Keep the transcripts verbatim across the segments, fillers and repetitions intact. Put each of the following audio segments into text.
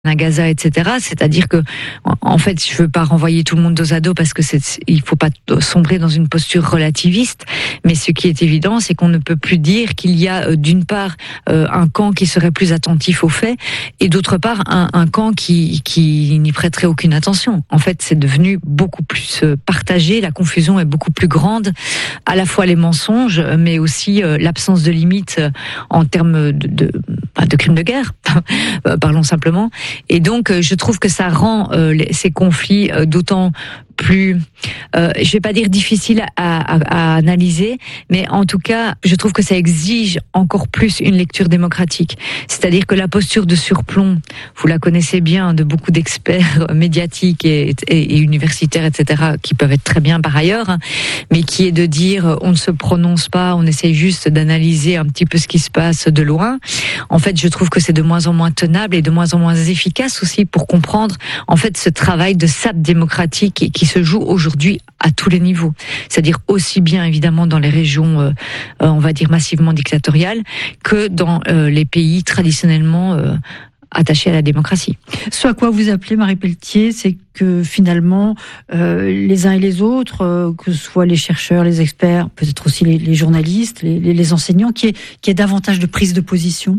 à Gaza, et cetera. C'est-à-dire que, en fait, je veux pas renvoyer tout le monde dos à dos parce que c'est, il faut pas sombrer dans une posture relativiste. Mais ce qui est évident, c'est qu'on ne peut plus dire qu'il y a, d'une part, un camp qui serait plus attentif aux faits et d'autre part, un, un camp qui, qui n'y prêterait aucune attention. En fait, c'est devenu beaucoup plus partagé. La confusion est beaucoup plus grande. À la fois les mensonges, mais aussi l'absence de limites en termes de, de, de crimes de guerre. Parlons simplement. Et donc, je trouve que ça rend euh, les, ces conflits euh, d'autant plus, euh, je vais pas dire difficile à, à, à analyser, mais en tout cas, je trouve que ça exige encore plus une lecture démocratique. C'est-à-dire que la posture de surplomb, vous la connaissez bien, de beaucoup d'experts médiatiques et, et, et universitaires, et cetera, qui peuvent être très bien par ailleurs, mais qui est de dire on ne se prononce pas, on essaye juste d'analyser un petit peu ce qui se passe de loin. En fait, je trouve que c'est de moins en moins tenable et de moins en moins efficace aussi pour comprendre en fait ce travail de sape démocratique qui se joue aujourd'hui à tous les niveaux. C'est-à-dire aussi bien évidemment dans les régions, euh, on va dire massivement dictatoriales, que dans euh, les pays traditionnellement euh, attachés à la démocratie. Ce à quoi vous appelez, Marie Pelletier, c'est que finalement, euh, les uns et les autres, euh, que ce soit les chercheurs, les experts, peut-être aussi les, les journalistes, les, les enseignants, qui est, qui est davantage de prise de position.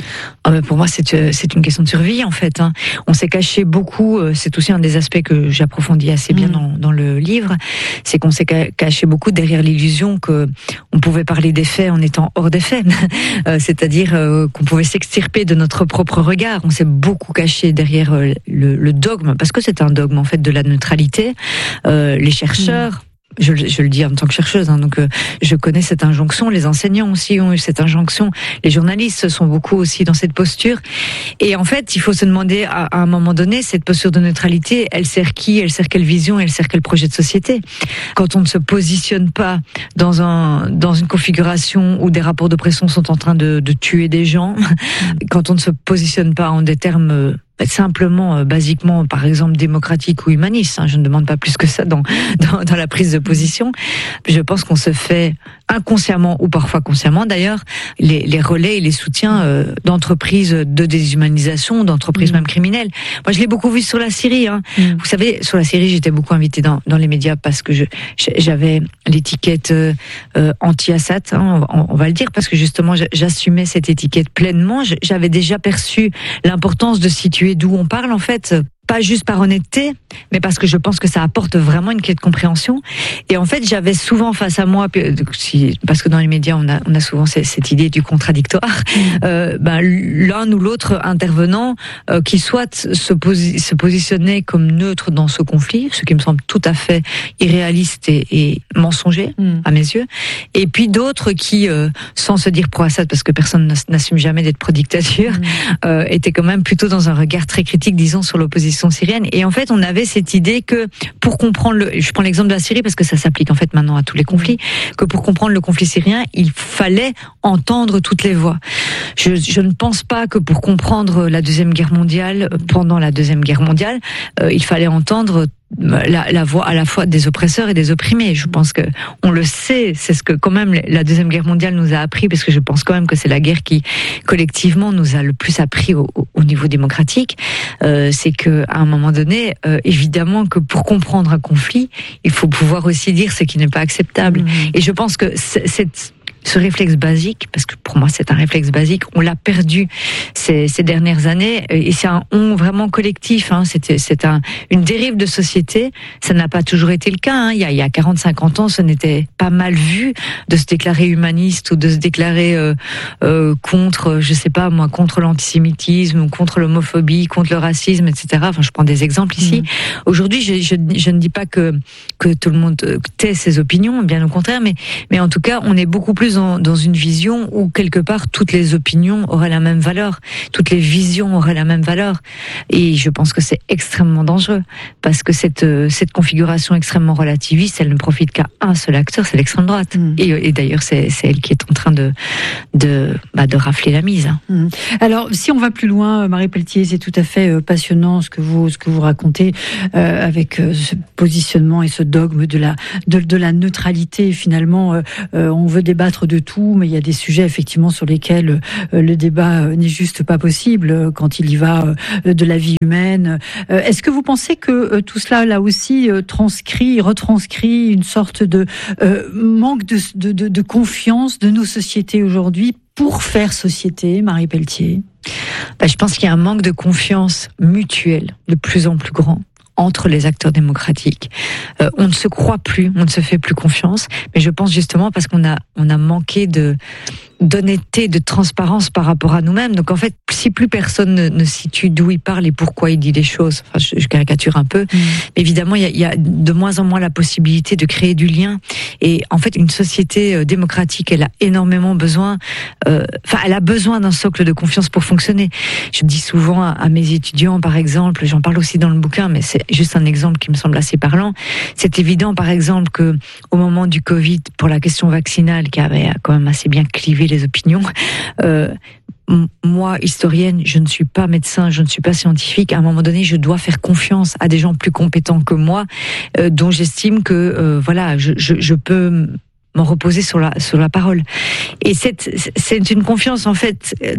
Ah ben pour moi, c'est c'est une question de survie en fait. Hein. On s'est caché beaucoup. C'est aussi un des aspects que j'approfondis assez bien mmh. dans, dans le livre. C'est qu'on s'est caché beaucoup derrière l'illusion que on pouvait parler des faits en étant hors des faits. C'est-à-dire qu'on pouvait s'extirper de notre propre regard. On s'est beaucoup caché derrière le, le dogme, parce que c'est un dogme en fait de la neutralité. Euh, les chercheurs. Mmh. Je, je le dis en tant que chercheuse, hein, donc euh, je connais cette injonction. Les enseignants aussi ont eu cette injonction. Les journalistes sont beaucoup aussi dans cette posture. Et en fait, il faut se demander à, à un moment donné, cette posture de neutralité, elle sert qui ? Elle sert quelle vision ? Elle sert quel projet de société ? Quand on ne se positionne pas dans un dans une configuration où des rapports d'oppression sont en train de, de tuer des gens, quand on ne se positionne pas en des termes euh, simplement, euh, basiquement, par exemple, démocratique ou humaniste. Hein, je ne demande pas plus que ça dans, dans, dans la prise de position. Je pense qu'on se fait inconsciemment ou parfois consciemment d'ailleurs les, les relais et les soutiens euh, d'entreprises de déshumanisation, d'entreprises mmh. même criminelles. Moi, je l'ai beaucoup vu sur la Syrie. Hein. Mmh. Vous savez, sur la Syrie, j'étais beaucoup invitée dans, dans les médias parce que je, j'avais l'étiquette euh, anti-Assad. Hein, on, on va le dire parce que justement, j'assumais cette étiquette pleinement. J'avais déjà perçu l'importance de situer d'où on parle en fait, pas juste par honnêteté, mais parce que je pense que ça apporte vraiment une clé de compréhension. Et en fait, j'avais souvent face à moi, parce que dans les médias, on a, on a souvent cette idée du contradictoire, euh, ben, l'un ou l'autre intervenant euh, qui soit se, posi- se positionnait comme neutre dans ce conflit, ce qui me semble tout à fait irréaliste et, et mensonger mm. à mes yeux, et puis d'autres qui, euh, sans se dire pro-Assad, parce que personne n'assume jamais d'être pro-dictature, mm. euh, étaient quand même plutôt dans un regard très critique, disons, sur l'opposition syrienne. Et en fait, on avait cette idée que pour comprendre le, je prends l'exemple de la Syrie parce que ça s'applique en fait maintenant à tous les conflits, que pour comprendre le conflit syrien, il fallait entendre toutes les voix. Je, je ne pense pas que pour comprendre la Deuxième Guerre mondiale, pendant la Deuxième Guerre mondiale, euh, il fallait entendre La, la voix à la fois des oppresseurs et des opprimés. Je pense que on le sait, c'est ce que quand même la Deuxième Guerre mondiale nous a appris, parce que je pense quand même que c'est la guerre qui collectivement nous a le plus appris au, au niveau démocratique. Euh, c'est que à un moment donné, euh, évidemment que pour comprendre un conflit, il faut pouvoir aussi dire ce qui n'est pas acceptable. Mmh. Et je pense que cette ce réflexe basique, parce que pour moi c'est un réflexe basique, on l'a perdu ces, ces dernières années, et c'est un on vraiment collectif, hein. c'est, c'est un, une dérive de société. Ça n'a pas toujours été le cas, hein. il y a, il y a quarante à cinquante ans, ce n'était pas mal vu de se déclarer humaniste ou de se déclarer euh, euh, contre, je sais pas moi, contre l'antisémitisme ou contre l'homophobie, contre le racisme, et cetera. Enfin, je prends des exemples ici. Mmh. Aujourd'hui, je, je, je ne dis pas que que tout le monde tait ses opinions, bien au contraire, mais mais en tout cas, on est beaucoup plus Dans, dans une vision où quelque part toutes les opinions auraient la même valeur, toutes les visions auraient la même valeur, et je pense que c'est extrêmement dangereux parce que cette cette configuration extrêmement relativiste, elle ne profite qu'à un seul acteur, c'est l'extrême droite. Mmh. Et, et d'ailleurs c'est c'est elle qui est en train de de bah, de rafler la mise. Mmh. Alors si on va plus loin, Marie Pelletier, c'est tout à fait passionnant ce que vous ce que vous racontez euh, avec ce positionnement et ce dogme de la de, de la neutralité. Finalement, euh, on veut débattre débattre de tout, mais il y a des sujets effectivement sur lesquels euh, le débat euh, n'est juste pas possible euh, quand il y va euh, de la vie humaine. Euh, est-ce que vous pensez que euh, tout cela, là aussi, euh, transcrit, retranscrit une sorte de euh, manque de, de, de, de confiance de nos sociétés aujourd'hui pour faire société, Marie Pelletier? Ben, je pense qu'il y a un manque de confiance mutuelle de plus en plus grand entre les acteurs démocratiques. Euh, on ne se croit plus, on ne se fait plus confiance, mais je pense justement parce qu'on a, on a manqué de, d'honnêteté, de transparence par rapport à nous-mêmes. Donc en fait, si plus personne ne, ne situe d'où il parle et pourquoi il dit les choses, enfin je, je caricature un peu, mmh. mais évidemment il y, a, il y a de moins en moins la possibilité de créer du lien. Et en fait, une société démocratique, elle a énormément besoin, euh, enfin elle a besoin d'un socle de confiance pour fonctionner. Je dis souvent à, à mes étudiants, par exemple, j'en parle aussi dans le bouquin, mais c'est juste un exemple qui me semble assez parlant. C'est évident, par exemple, que au moment du Covid, pour la question vaccinale, qui avait quand même assez bien clivé les opinions, euh, moi, historienne, je ne suis pas médecin, je ne suis pas scientifique. À un moment donné, je dois faire confiance à des gens plus compétents que moi, euh, dont j'estime que euh, voilà, je, je, je peux m'en reposer sur la sur la parole. Et c'est c'est une confiance en fait euh,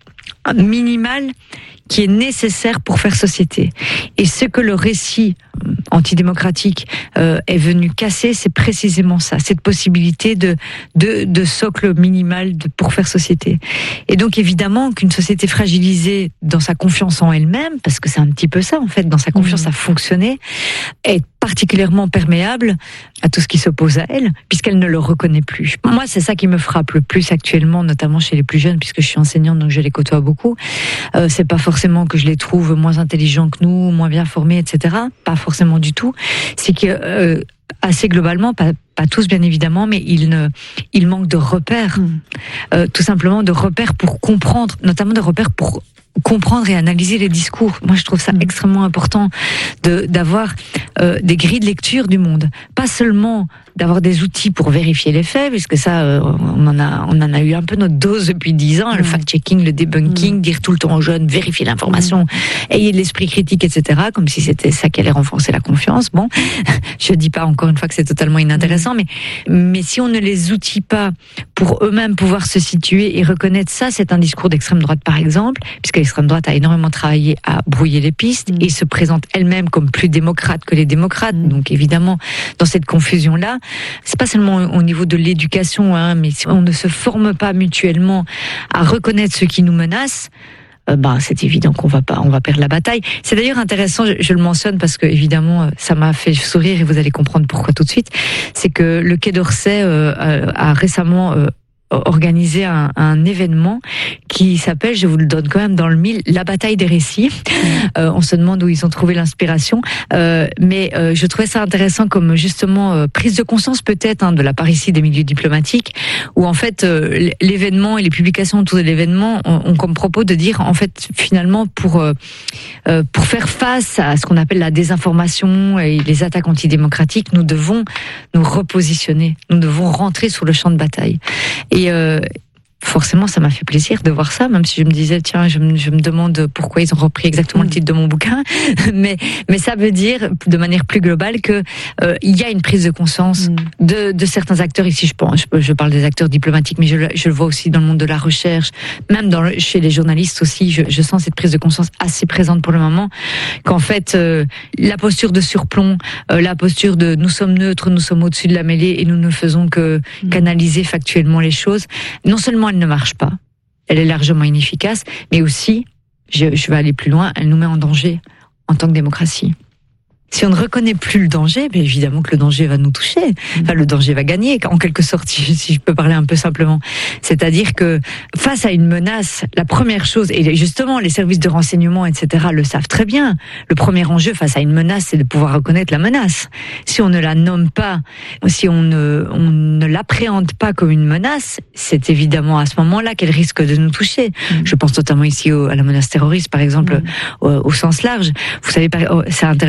minimale qui est nécessaire pour faire société. Et ce que le récit antidémocratique euh, est venu casser, c'est précisément ça, cette possibilité de de, de socle minimal de, pour faire société. Et donc évidemment qu'une société fragilisée dans sa confiance en elle-même, parce que c'est un petit peu ça en fait, dans sa confiance mmh. à fonctionner, est particulièrement perméable à tout ce qui s'oppose à elle, puisqu'elle ne le reconnaît plus. Moi, c'est ça qui me frappe le plus actuellement, notamment chez les plus jeunes, puisque je suis enseignante, donc je les côtoie beaucoup. Euh, c'est pas forcément que je les trouve moins intelligents que nous, moins bien formés, et cetera. Pas forcément du tout. C'est que euh, assez globalement, pas, pas tous bien évidemment, mais ils ne, ils manquent de repères, mmh. euh, tout simplement de repères pour comprendre, notamment de repères pour comprendre et analyser les discours. Moi, je trouve ça mmh. extrêmement important de d'avoir euh, des grilles de lecture du monde, pas seulement d'avoir des outils pour vérifier les faits, puisque ça, euh, on en a, on en a eu un peu notre dose depuis dix ans, mmh. le fact-checking, le debunking, mmh. dire tout le temps aux jeunes, vérifier l'information, mmh. ayez de l'esprit critique, et cetera, comme si c'était ça qui allait renforcer la confiance. Bon, je dis pas encore une fois que c'est totalement inintéressant, mmh. mais mais si on ne les outille pas pour eux-mêmes pouvoir se situer et reconnaître ça, c'est un discours d'extrême droite, par exemple, puisque l'extrême droite a énormément travaillé à brouiller les pistes mmh. et se présente elle-même comme plus démocrate que les démocrates. Mmh. Donc évidemment, dans cette confusion-là, c'est pas seulement au niveau de l'éducation, hein, mais si on ne se forme pas mutuellement à reconnaître ce qui nous menace, euh, bah, c'est évident qu'on va pas, on va perdre la bataille. C'est d'ailleurs intéressant, je, je le mentionne parce que évidemment, ça m'a fait sourire et vous allez comprendre pourquoi tout de suite. C'est que le Quai d'Orsay euh, a, a récemment euh, organisé un, un événement qui s'appelle, je vous le donne quand même dans le mille, la bataille des récits. Euh, on se demande où ils ont trouvé l'inspiration, euh, mais euh, je trouvais ça intéressant comme justement euh, prise de conscience peut-être hein, de la part ici des milieux diplomatiques, où en fait euh, l'événement et les publications autour de l'événement ont, ont comme propos de dire en fait finalement pour euh, euh, pour faire face à ce qu'on appelle la désinformation et les attaques antidémocratiques, nous devons nous repositionner, nous devons rentrer sur le champ de bataille. Et euh, forcément, ça m'a fait plaisir de voir ça, même si je me disais, tiens, je me, je me demande pourquoi ils ont repris exactement le titre de mon bouquin. Mais, mais ça veut dire, de manière plus globale, que euh, il y a une prise de conscience mm. de, de certains acteurs ici. Je pense, je, je parle des acteurs diplomatiques, mais je, je le vois aussi dans le monde de la recherche, même dans le, chez les journalistes aussi. Je, je sens cette prise de conscience assez présente pour le moment, qu'en fait, euh, la posture de surplomb, euh, la posture de nous sommes neutres, nous sommes au-dessus de la mêlée et nous ne faisons que mm. canaliser factuellement les choses. Non seulement elle ne marche pas, elle est largement inefficace, mais aussi, je, je vais aller plus loin, elle nous met en danger en tant que démocratie. Si on ne reconnaît plus le danger, bien évidemment que le danger va nous toucher. Enfin, le danger va gagner, en quelque sorte, si, si je peux parler un peu simplement. C'est-à-dire que face à une menace, la première chose, et justement les services de renseignement, et cetera, le savent très bien. Le premier enjeu face à une menace, c'est de pouvoir reconnaître la menace. Si on ne la nomme pas, si on ne, on ne l'appréhende pas comme une menace, c'est évidemment à ce moment-là qu'elle risque de nous toucher. Mmh. Je pense notamment ici au, à la menace terroriste, par exemple, mmh. au, au sens large. Vous savez, c'est intéressant de voir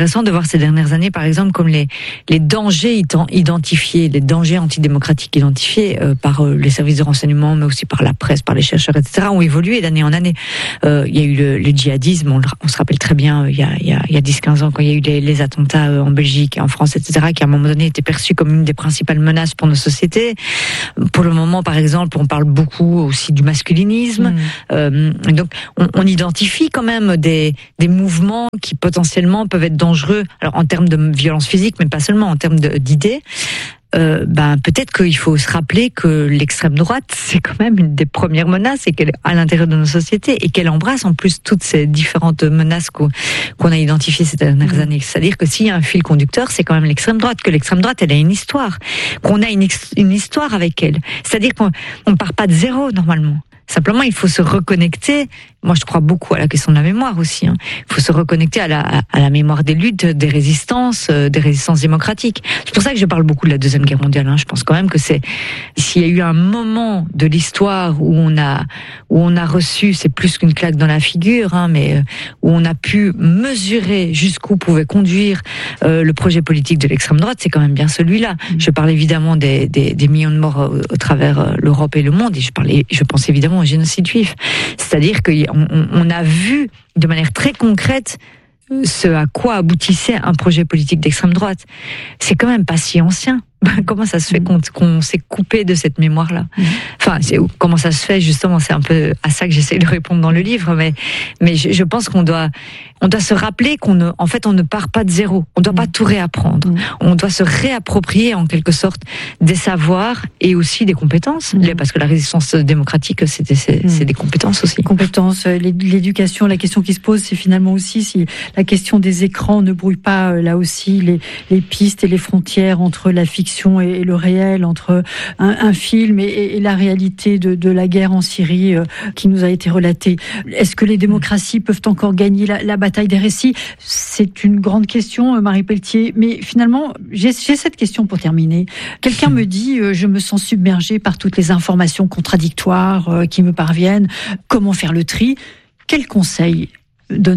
ces dernières années, par exemple, comme les, les dangers identifiés, les dangers antidémocratiques identifiés euh, par euh, les services de renseignement, mais aussi par la presse, par les chercheurs, et cetera, ont évolué d'année en année. Euh, il y a eu le, le djihadisme, on, on se rappelle très bien, euh, il y a, il y a, il y a dix quinze ans, quand il y a eu les, les attentats euh, en Belgique et en France, et cetera, qui à un moment donné étaient perçus comme une des principales menaces pour nos sociétés. Pour le moment, par exemple, on parle beaucoup aussi du masculinisme. Mmh. Euh, donc, on, on identifie quand même des, des mouvements qui potentiellement peuvent être dangereux, alors en termes de violence physique, mais pas seulement, en termes de, d'idées. Euh, ben peut-être qu'il faut se rappeler que l'extrême droite, c'est quand même une des premières menaces et qu'elle est à l'intérieur de nos sociétés et qu'elle embrasse en plus toutes ces différentes menaces qu'on, qu'on a identifiées ces dernières mmh. années. C'est-à-dire que s'il y a un fil conducteur, c'est quand même l'extrême droite, que l'extrême droite, elle a une histoire, qu'on a une, une histoire avec elle. C'est-à-dire qu'on ne part pas de zéro normalement. Simplement, il faut se reconnecter. Moi, je crois beaucoup à la question de la mémoire aussi. Hein. Il faut se reconnecter à la, à la mémoire des luttes, des résistances, euh, des résistances démocratiques. C'est pour ça que je parle beaucoup de la Deuxième Guerre mondiale. Hein. Je pense quand même que c'est, s'il y a eu un moment de l'histoire où on a, où on a reçu, c'est plus qu'une claque dans la figure, hein, mais euh, où on a pu mesurer jusqu'où pouvait conduire euh, le projet politique de l'extrême droite, c'est quand même bien celui-là. Mmh. Je parle évidemment des, des, des millions de morts au, au travers euh, l'Europe et le monde, et je parlais, je pense évidemment au génocide juif. C'est-à-dire qu'on on a vu de manière très concrète ce à quoi aboutissait un projet politique d'extrême droite. C'est quand même pas si ancien. Comment ça se fait qu'on, qu'on s'est coupé de cette mémoire-là ? Enfin, c'est, comment ça se fait, justement, c'est un peu à ça que j'essaie de répondre dans le livre, mais, mais je, je pense qu'on doit, on doit se rappeler qu'on ne, en fait, on ne part pas de zéro. On ne doit pas tout réapprendre. On doit se réapproprier, en quelque sorte, des savoirs et aussi des compétences. Mmh. Parce que la résistance démocratique, c'est, c'est, c'est des compétences aussi. Compétences, l'éducation, la question qui se pose, c'est finalement aussi si la question des écrans ne brouille pas, là aussi, les, les pistes et les frontières entre la fiction et le réel, entre un, un film et, et la réalité de, de la guerre en Syrie euh, qui nous a été relatée. Est-ce que les démocraties peuvent encore gagner la, la bataille des récits ? C'est une grande question, Marie Pelletier. Mais finalement, j'ai, j'ai cette question pour terminer. Quelqu'un me dit, euh, je me sens submergée par toutes les informations contradictoires euh, qui me parviennent. Comment faire le tri ? Quels conseils donneriez-vous ?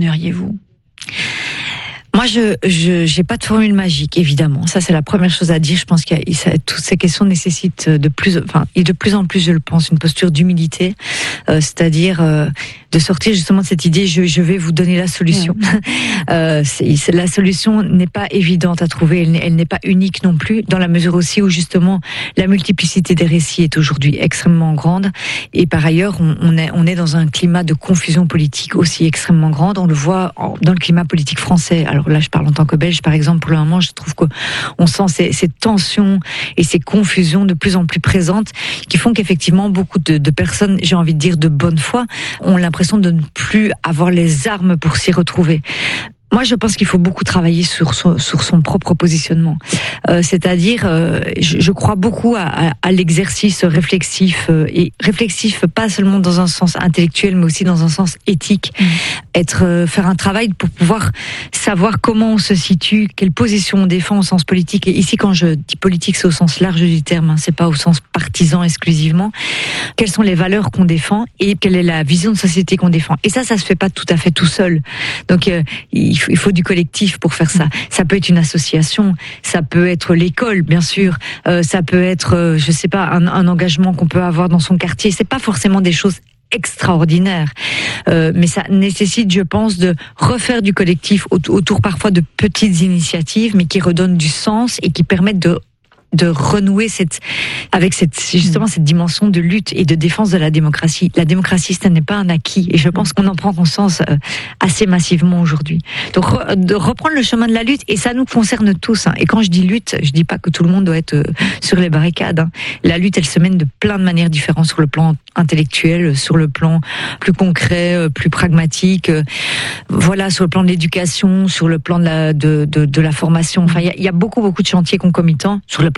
Moi, je, je, j'ai pas de formule magique, évidemment. Ça, c'est la première chose à dire. Je pense que toutes ces questions nécessitent de plus, enfin, et de plus en plus, je le pense, une posture d'humilité, euh, c'est-à-dire euh, de sortir justement de cette idée. Je, je vais vous donner la solution. Mmh. euh, c'est, c'est, la solution n'est pas évidente à trouver. Elle, elle n'est pas unique non plus, dans la mesure aussi où justement la multiplicité des récits est aujourd'hui extrêmement grande. Et par ailleurs, on, on est, on est dans un climat de confusion politique aussi extrêmement grande. On le voit en, dans le climat politique français. Alors là, je parle en tant que Belge, par exemple, pour le moment, je trouve qu'on sent ces, ces tensions et ces confusions de plus en plus présentes qui font qu'effectivement, beaucoup de, de personnes, j'ai envie de dire de bonne foi, ont l'impression de ne plus avoir les armes pour s'y retrouver. Moi, je pense qu'il faut beaucoup travailler sur son, sur son propre positionnement. Euh, c'est-à-dire, euh, je, je crois beaucoup à, à, à l'exercice réflexif, euh, et réflexif pas seulement dans un sens intellectuel, mais aussi dans un sens éthique. Mmh. Être, euh, faire un travail pour pouvoir savoir comment on se situe, quelle position on défend au sens politique. Et ici, quand je dis politique, c'est au sens large du terme, hein, c'est pas au sens partisan exclusivement. Quelles sont les valeurs qu'on défend et quelle est la vision de société qu'on défend. Et ça, ça se fait pas tout à fait tout seul. Donc, euh, il il faut du collectif pour faire ça. Ça peut être une association, ça peut être l'école, bien sûr, euh, ça peut être, euh, je sais pas, un, un engagement qu'on peut avoir dans son quartier. C'est pas forcément des choses extraordinaires, euh, mais ça nécessite, je pense, de refaire du collectif autour, autour parfois de petites initiatives, mais qui redonnent du sens et qui permettent de de renouer cette, avec cette, justement, cette dimension de lutte et de défense de la démocratie. La démocratie, ce n'est pas un acquis. Et je pense qu'on en prend conscience assez massivement aujourd'hui. Donc, re, de reprendre le chemin de la lutte, et ça nous concerne tous, hein. Et quand je dis lutte, je dis pas que tout le monde doit être sur les barricades, hein. La lutte, elle se mène de plein de manières différentes, sur le plan intellectuel, sur le plan plus concret, plus pragmatique, voilà, sur le plan de l'éducation, sur le plan de la, de, de, de la formation. Enfin, il y a, il y a beaucoup, beaucoup de chantiers concomitants sur le plan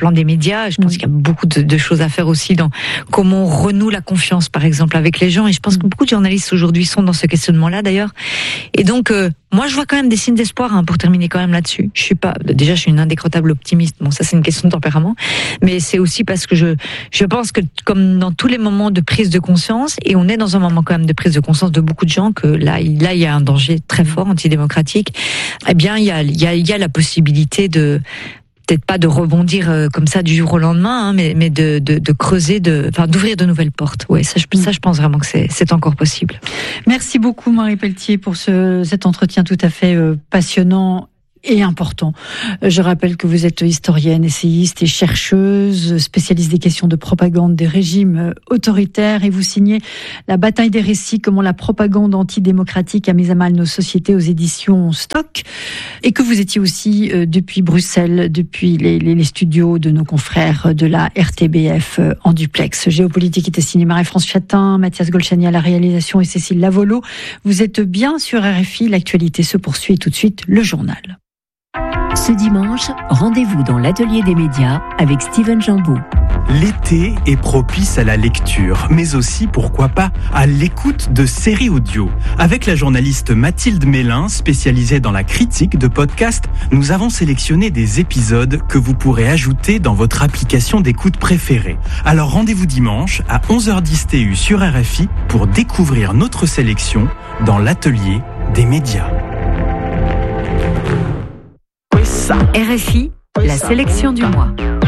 plan des médias. Je pense mmh. qu'il y a beaucoup de, de choses à faire aussi dans comment on renoue la confiance, par exemple, avec les gens. Et je pense que beaucoup de journalistes aujourd'hui sont dans ce questionnement-là, d'ailleurs. Et donc, euh, moi, je vois quand même des signes d'espoir, hein, pour terminer quand même là-dessus. Je suis pas, déjà, je suis une indécrottable optimiste. Bon, ça, c'est une question de tempérament. Mais c'est aussi parce que je, je pense que, comme dans tous les moments de prise de conscience, et on est dans un moment quand même de prise de conscience de beaucoup de gens, que là, là, il y a un danger très fort, antidémocratique. Eh bien, il y a, il y a, il y a la possibilité de, peut-être pas de rebondir euh, comme ça du jour au lendemain, hein, mais, mais de, de, de creuser, de, enfin, d'ouvrir de nouvelles portes. Ouais, ça, je, ça, je pense vraiment que c'est, c'est encore possible. Merci beaucoup, Marie Pelletier, pour ce, cet entretien tout à fait euh, passionnant et important. Je rappelle que vous êtes historienne, essayiste et chercheuse, spécialiste des questions de propagande des régimes autoritaires, et vous signez La bataille des récits, comment la propagande antidémocratique a mis à mal nos sociétés, aux éditions Stock, et que vous étiez aussi euh, depuis Bruxelles, depuis les, les, les studios de nos confrères de la R T B F euh, en duplex. Géopolitique était signé Marie-France Chatin, Mathias Golchani à la réalisation et Cécile Lavolo. Vous êtes bien sur R F I, l'actualité se poursuit, et tout de suite le journal. Ce dimanche, rendez-vous dans l'atelier des médias avec Steven Jambeau. L'été est propice à la lecture, mais aussi, pourquoi pas, à l'écoute de séries audio. Avec la journaliste Mathilde Mélin, spécialisée dans la critique de podcasts, nous avons sélectionné des épisodes que vous pourrez ajouter dans votre application d'écoute préférée. Alors rendez-vous dimanche à onze heures dix T U sur R F I pour découvrir notre sélection dans l'atelier des médias. R F I, la sélection du mois.